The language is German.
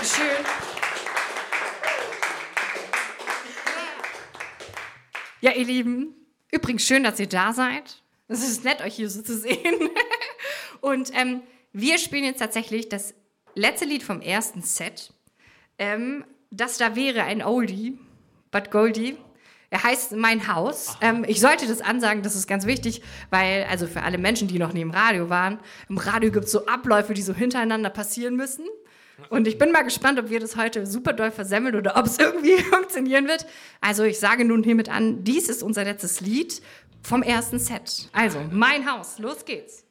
Dankeschön. Ja, ihr Lieben, übrigens schön, dass ihr da seid. Es ist nett, euch hier so zu sehen. Und wir spielen jetzt tatsächlich das letzte Lied vom ersten Set. Das da wäre ein Oldie, but Goldie. Er heißt Mein Haus. Ich sollte das ansagen, das ist ganz wichtig, weil, also für alle Menschen, die noch nie im Radio waren, im Radio gibt es so Abläufe, die so hintereinander passieren müssen. Und ich bin mal gespannt, ob wir das heute super doll versemmeln oder ob es irgendwie funktionieren wird. Also ich sage nun hiermit an, dies ist unser letztes Lied vom ersten Set. Also, Mein Haus, los geht's.